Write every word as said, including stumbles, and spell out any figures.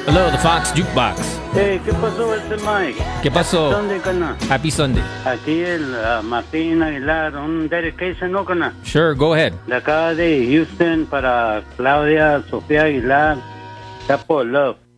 Hello, the Fox Jukebox. Hey, ¿qué pasó, este Mike? ¿Qué pasó? ¿Dónde, cana? Happy Sunday. Aquí el uh, Martín Aguilar, un dedication, ¿no, cana? Sure, go ahead. De acá de Houston para Claudia Sofía Aguilar. Chapo Love.